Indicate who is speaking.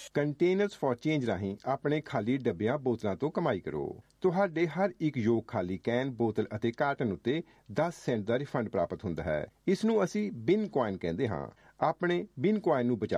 Speaker 1: Containers for change ਰਾਹੀਂ ਆਪਣੇ ਖਾਲੀ ਡੱਬਿਆਂ ਬੋਤਲਾਂ ਤੋਂ ਕਮਾਈ ਕਰੋ। ਤੁਹਾਡੇ ਹਰ ਇੱਕ ਯੋਗ ਖਾਲੀ ਕੈਨ, ਬੋਤਲ ਅਤੇ ਕਾਰਟਨ ਉੱਤੇ 10 ਸੈਂਟ ਦਾ ਰਿਫੰਡ ਪ੍ਰਾਪਤ ਹੁੰਦਾ ਹੈ। ਇਸ ਨੂੰ ਅਸੀਂ ਬਿਨ ਕੁਆਇਨ ਕਹਿੰਦੇ ਹਾਂ। ਆਪਣੇ ਬਿਨ ਕੁਆਇਨ ਨੂੰ ਬਚਾ